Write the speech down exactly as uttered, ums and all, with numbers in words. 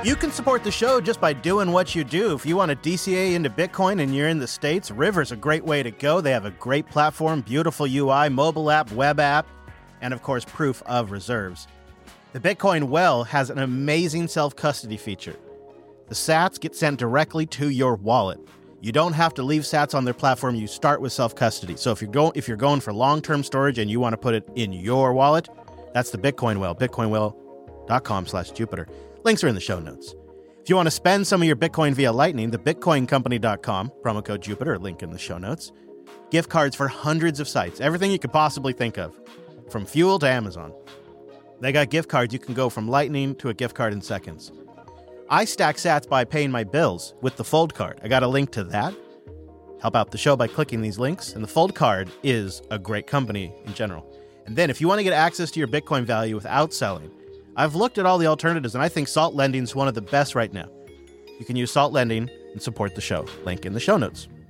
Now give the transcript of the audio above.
You can support the show just by doing what you do. If you want to D C A into Bitcoin and you're in the States, River's a great way to go. They have a great platform, beautiful U I, mobile app, web app, and of course, proof of reserves. The Bitcoin Well has an amazing self-custody feature. The sats get sent directly to your wallet. You don't have to leave sats on their platform. You start with self-custody. So if you're going if you're going for long-term storage and you want to put it in your wallet, that's the Bitcoin Well, bitcoinwell.com slash Jupiter. Links are in the show notes. If you want to spend some of your Bitcoin via Lightning, the bitcoin company dot com, promo code Jupiter, link in the show notes. Gift cards for hundreds of sites, everything you could possibly think of, from Fuel to Amazon. They got gift cards. You can go from Lightning to a gift card in seconds. I stack sats by paying my bills with the Fold card. I got a link to that. Help out the show by clicking these links. And the Fold card is a great company in general. And then if you want to get access to your Bitcoin value without selling, I've looked at all the alternatives, and I think Salt Lending is one of the best right now. You can use Salt Lending and support the show. Link in the show notes.